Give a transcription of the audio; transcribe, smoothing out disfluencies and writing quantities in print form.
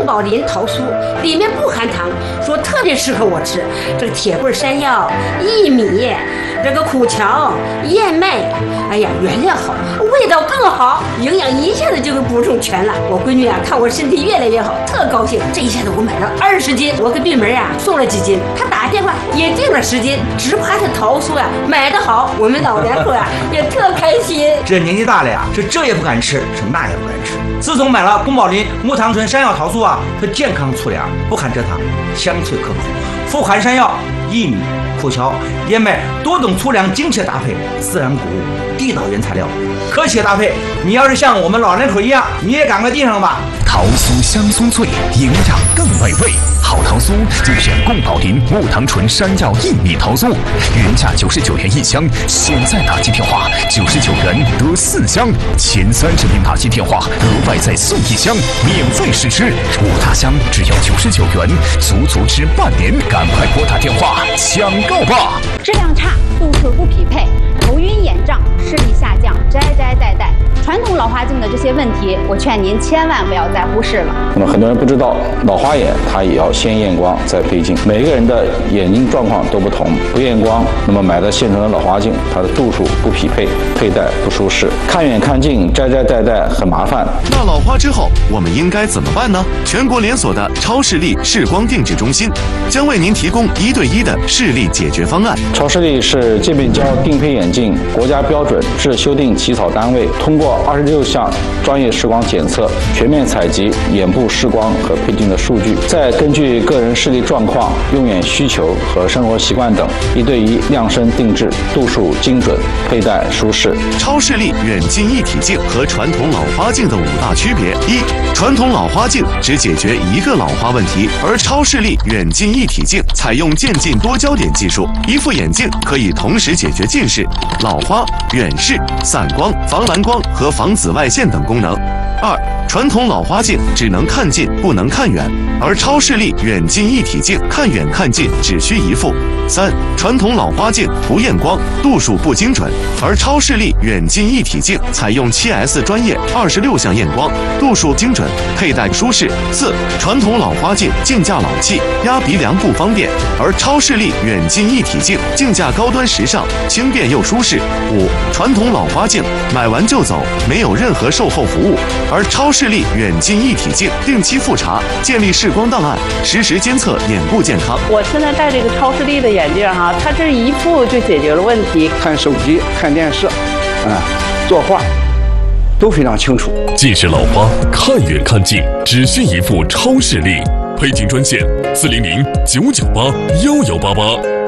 宫保林桃酥，里面不含糖，说特别适合我吃。这个铁棍山药、薏米，这个苦荞、燕麦，哎呀，原料好，味道更好，营养一下子就给补充全了。我闺女啊，看我身体越来越好，特高兴。这一下子我买了20斤，我给对门啊送了几斤，她打电话也订了10斤，只怕这桃酥呀买得好，我们老两口啊也特开心。 这年纪大了呀，是这也不敢吃，是那也不敢吃。自从买了宫保林木糖醇山药桃酥啊，它健康粗粮，不含蔗糖，香脆可口，富含山药、薏米、苦荞、燕麦多种粗粮精确搭配，自然谷物、地道原材料，科学搭配。你要是像我们老两口一样，你也赶快订上吧。 桃酥香酥脆，营养更美味。好桃酥就选宫保林木糖醇山药薏米桃酥，原价99元1箱，现在打进电话99元得4箱，前30名打进电话额外再送1箱，免费试吃，5大箱只要99元，足足吃半年，赶快拨打电话抢购吧！ 质量差，度数不匹配，头晕眼胀，视力下降，摘戴，传统老花镜的这些问题，我劝您千万不要再忽视了。 那么很多人不知道，老花眼它也要先验光再配镜，每个人的眼睛状况都不同，不验光，那么买的现成的老花镜，它的度数不匹配，佩戴不舒适，看远看近，摘戴很麻烦。 那老花之后，我们应该怎么办呢？全国连锁的超视力视光定制中心将为您提供1对1的视力解决方案。 超视力是界面胶定配眼镜国家标准制修订起草单位，通过26项专业视光检测，全面采集眼部视光和配镜的数据，再根据个人视力状况、用眼需求和生活习惯等，1对1量身定制，度数精准，佩戴舒适。 超视力远近一体镜和传统老花镜的5大区别：一、传统老花镜只解决一个老花问题，而超视力远近一体镜采用渐近多焦点技术，一副眼镜可以同时解决近视、老花、远视、散光、防蓝光和防紫外线等功能。2、传统老花镜只能看近不能看远，而超视力远近一体镜看远看近只需一副。3、传统老花镜不验光，度数不精准，而超视力远近一体镜采用7S 专业26项验光，度数精准，佩戴舒适。4、传统老花镜镜架老气，压鼻梁不方便，而超视力远近一体镜镜架高端时尚，轻便又舒适。5、传统老花镜买完就走，没有任何售后服务，而超视力远近一体镜定期复查，建立视光档案，实时监测眼部健康。 我现在戴这个超视力的眼镜哈，它这一副就解决了问题， 看手机、看电视，作画都非常清楚。 近视老花看远看近只需一副超视力，配镜专线400-998-1188。